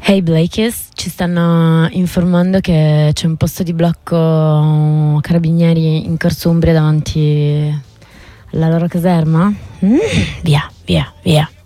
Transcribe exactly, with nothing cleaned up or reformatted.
Hey Blakeys, ci stanno informando che c'è un posto di blocco carabinieri in Corso Umbria davanti alla loro caserma. Mm, via, via, via.